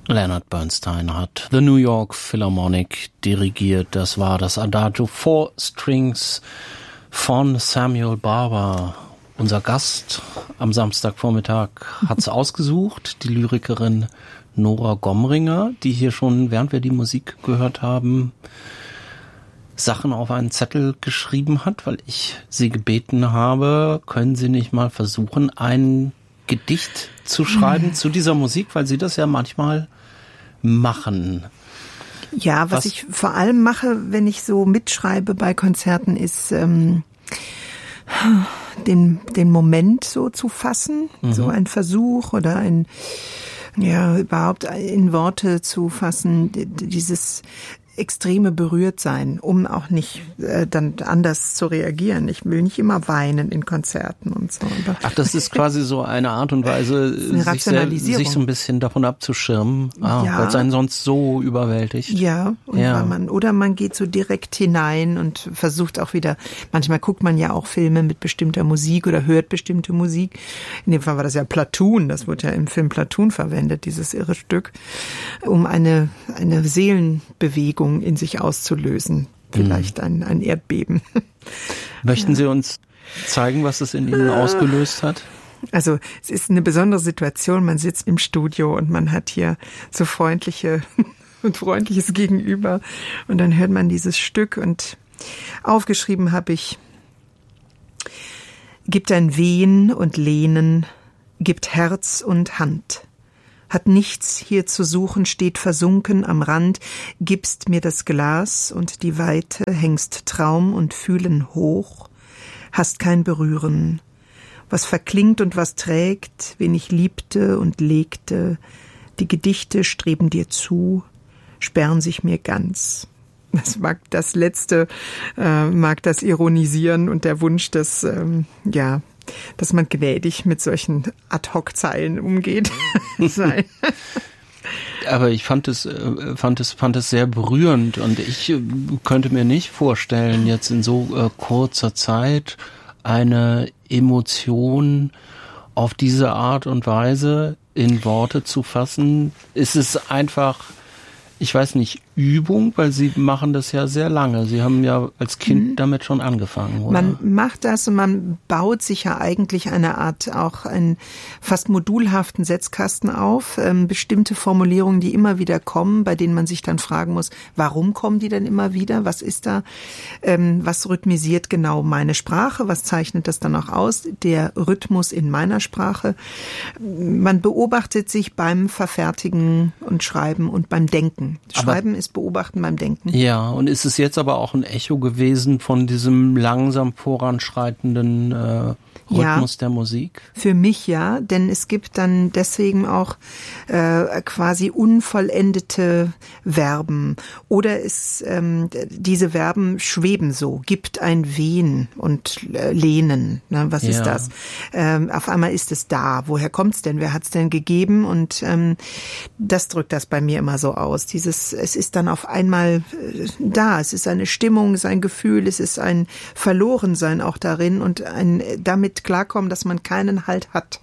Leonard Bernstein hat The New York Philharmonic dirigiert. Das war das Adagio Four Strings von Samuel Barber. Unser Gast am Samstagvormittag hat es ausgesucht, die Lyrikerin Nora Gomringer, die hier schon, während wir die Musik gehört haben, Sachen auf einen Zettel geschrieben hat, weil ich sie gebeten habe, können Sie nicht mal versuchen, ein Gedicht zu schreiben zu dieser Musik, weil Sie das ja manchmal machen. Ja, was ich vor allem mache, wenn ich so mitschreibe bei Konzerten, ist den Moment so zu fassen, so ein Versuch oder überhaupt in Worte zu fassen, dieses extreme Berührtsein, um auch nicht dann anders zu reagieren. Ich will nicht immer weinen in Konzerten und so. Ach, das ist quasi so eine Art und Weise, sich so ein bisschen davon abzuschirmen, weil es einen sonst so überwältigt. Ja, und man geht so direkt hinein und versucht auch wieder, manchmal guckt man ja auch Filme mit bestimmter Musik oder hört bestimmte Musik. In dem Fall war das ja Platoon, das wurde ja im Film Platoon verwendet, dieses irre Stück, um eine Seelenbewegung in sich auszulösen. Vielleicht ein Erdbeben. Möchten Sie uns zeigen, was es in Ihnen ausgelöst hat? Also es ist eine besondere Situation. Man sitzt im Studio und man hat hier so freundliches Gegenüber. Und dann hört man dieses Stück und aufgeschrieben habe ich: Gibt ein Wehen und Lehnen, gibt Herz und Hand. Hat nichts hier zu suchen, steht versunken am Rand, gibst mir das Glas und die Weite, hängst Traum und Fühlen hoch, hast kein Berühren. Was verklingt und was trägt, wen ich liebte und legte, die Gedichte streben dir zu, sperren sich mir ganz. Das Letzte mag das Ironisieren und der Wunsch, dass man gnädig mit solchen Ad-Hoc-Zeilen umgeht. Aber ich fand es sehr berührend und ich könnte mir nicht vorstellen, jetzt in so kurzer Zeit eine Emotion auf diese Art und Weise in Worte zu fassen. Ist es einfach, ich weiß nicht, Übung, weil Sie machen das ja sehr lange. Sie haben ja als Kind damit schon angefangen, oder? Man macht das und man baut sich ja eigentlich eine Art, auch einen fast modulhaften Setzkasten auf. Bestimmte Formulierungen, die immer wieder kommen, bei denen man sich dann fragen muss, warum kommen die denn immer wieder? Was ist da? Was rhythmisiert genau meine Sprache? Was zeichnet das dann auch aus? Der Rhythmus in meiner Sprache. Man beobachtet sich beim Verfertigen und Schreiben und beim Denken. Schreiben ist Beobachten beim Denken. Ja, und ist es jetzt aber auch ein Echo gewesen von diesem langsam voranschreitenden Rhythmus der Musik? Für mich ja, denn es gibt dann deswegen auch quasi unvollendete Verben oder diese Verben schweben so, gibt ein Wehen und Lehnen. Ne, was ist das? Auf einmal ist es da. Woher kommt's denn? Wer hat's denn gegeben? Und das drückt das bei mir immer so aus. Es ist dann auf einmal da. Es ist eine Stimmung, es ist ein Gefühl, es ist ein Verlorensein auch darin und ein damit klarkommen, dass man keinen Halt hat.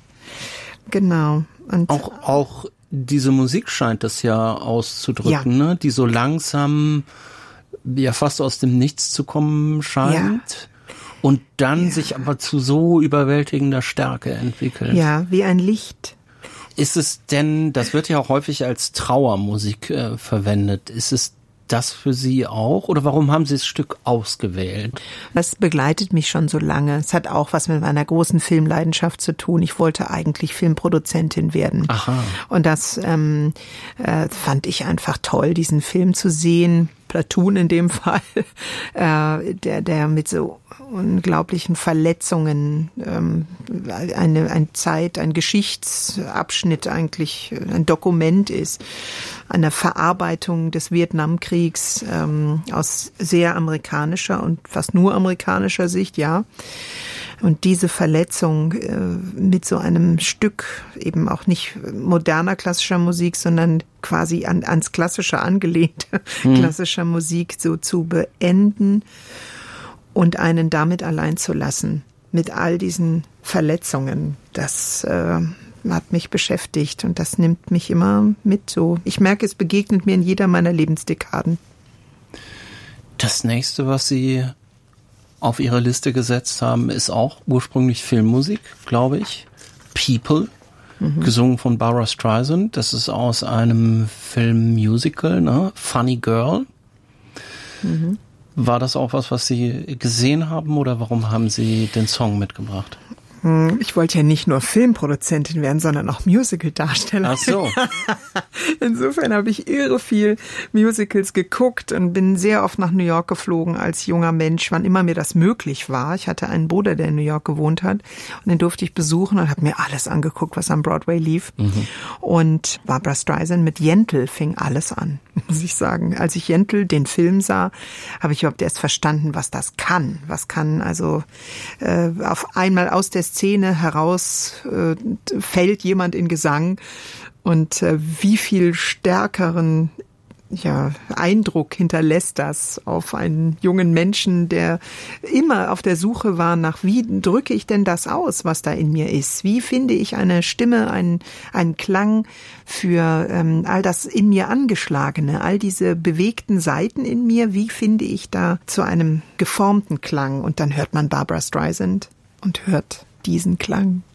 Genau. Und auch diese Musik scheint das ja auszudrücken, ne? Die so langsam ja fast aus dem Nichts zu kommen scheint und dann sich aber zu so überwältigender Stärke entwickelt. Ja, wie ein Licht. Ist es denn, das wird ja auch häufig als Trauermusik verwendet, ist es das für Sie auch? Oder warum haben Sie das Stück ausgewählt? Das begleitet mich schon so lange. Es hat auch was mit meiner großen Filmleidenschaft zu tun. Ich wollte eigentlich Filmproduzentin werden. Aha. Und das fand ich einfach toll, diesen Film zu sehen. Platoon in dem Fall, der mit so unglaublichen Verletzungen ein Geschichtsabschnitt eigentlich, ein Dokument ist, einer Verarbeitung des Vietnamkriegs aus sehr amerikanischer und fast nur amerikanischer Sicht, ja. Und diese Verletzung mit so einem Stück, eben auch nicht moderner klassischer Musik, sondern quasi ans Klassische angelehnte klassischer Musik so zu beenden und einen damit allein zu lassen, mit all diesen Verletzungen, das hat mich beschäftigt und das nimmt mich immer mit so. Ich merke, es begegnet mir in jeder meiner Lebensdekaden. Das nächste, was Sie auf Ihre Liste gesetzt haben, ist auch ursprünglich Filmmusik, glaube ich. People, gesungen von Barbra Streisand. Das ist aus einem Filmmusical, ne? Funny Girl. War das auch was Sie gesehen haben oder warum haben Sie den Song mitgebracht? Ich wollte ja nicht nur Filmproduzentin werden, sondern auch Musical-Darstellerin. Ach so. Insofern habe ich irre viel Musicals geguckt und bin sehr oft nach New York geflogen als junger Mensch, wann immer mir das möglich war. Ich hatte einen Bruder, der in New York gewohnt hat und den durfte ich besuchen und habe mir alles angeguckt, was am Broadway lief. Und Barbra Streisand mit Yentl fing alles an, muss ich sagen. Als ich Yentl, den Film sah, habe ich überhaupt erst verstanden, was das kann. Was kann also auf einmal aus der Szene heraus fällt jemand in Gesang und wie viel stärkeren Eindruck hinterlässt das auf einen jungen Menschen, der immer auf der Suche war nach, wie drücke ich denn das aus, was da in mir ist? Wie finde ich eine Stimme, einen Klang für all das in mir Angeschlagene, all diese bewegten Seiten in mir? Wie finde ich da zu einem geformten Klang? Und dann hört man Barbra Streisand und hört diesen Klang.